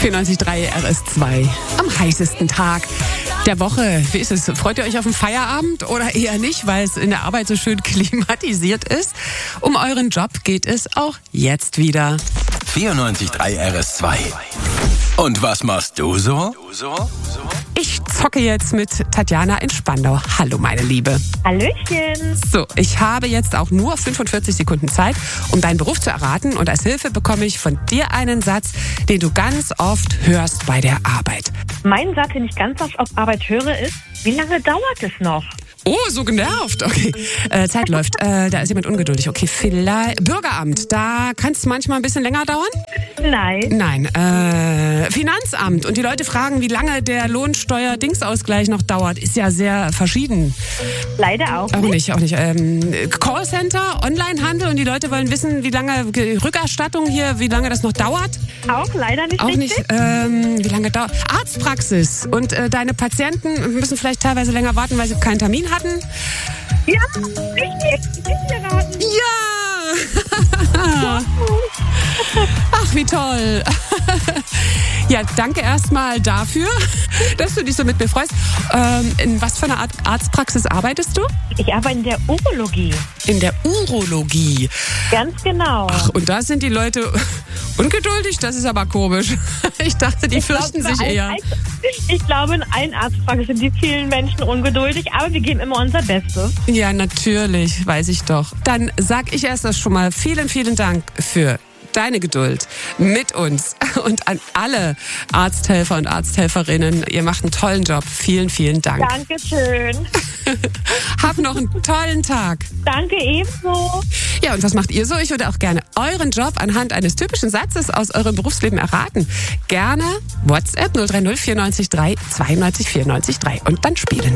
94.3 RS2 am heißesten Tag der Woche. Wie ist es? Freut ihr euch auf den Feierabend oder eher nicht, weil es in der Arbeit so schön klimatisiert ist? Um euren Job geht es auch jetzt wieder. 94.3 RS2. Und was machst du so? Ich zocke jetzt mit Tatjana in Spandau. Hallo, meine Liebe. Hallöchen. So, ich habe jetzt auch nur 45 Sekunden Zeit, um deinen Beruf zu erraten. Und als Hilfe bekomme ich von dir einen Satz, den du ganz oft hörst bei der Arbeit. Mein Satz, den ich ganz oft auf Arbeit höre, ist: Wie lange dauert es noch? Oh, so genervt. Okay, Zeit läuft. Da ist jemand ungeduldig. Okay, vielleicht Bürgeramt. Da kann es manchmal ein bisschen länger dauern? Nein. Nein. Finanzamt. Und die Leute fragen, wie lange der Lohnsteuer-Dingsausgleich noch dauert. Ist ja sehr verschieden. Leider auch nicht. Auch nicht. Callcenter, Onlinehandel. Und die Leute wollen wissen, wie lange Rückerstattung hier, wie lange das noch dauert. Auch leider nicht Auch richtig. nicht. Wie lange dauert? Arztpraxis. Und deine Patienten müssen vielleicht teilweise länger warten, weil sie keinen Termin hatten. Ja, richtig geraten. Ja! Ach, wie toll. Ja, danke erstmal dafür, dass du dich so mit mir freust. In was für einer Art Arztpraxis arbeitest du? Ich arbeite in der Urologie. In der Urologie. Ganz genau. Ach, und da sind die Leute ungeduldig? Das ist aber komisch. Ich dachte, die fürchten sich eher. Ich glaube, in allen Arztpraxen sind die vielen Menschen ungeduldig, aber wir geben immer unser Bestes. Ja, natürlich, weiß ich doch. Dann sag ich erst das schon mal. Vielen, vielen Dank für deine Geduld mit uns und an alle Arzthelfer und Arzthelferinnen. Ihr macht einen tollen Job. Vielen, vielen Dank. Dankeschön. Hab noch einen tollen Tag. Danke ebenso. Ja, und was macht ihr so? Ich würde auch gerne euren Job anhand eines typischen Satzes aus eurem Berufsleben erraten. Gerne WhatsApp 030 94 3 92 94 3 und dann spielen.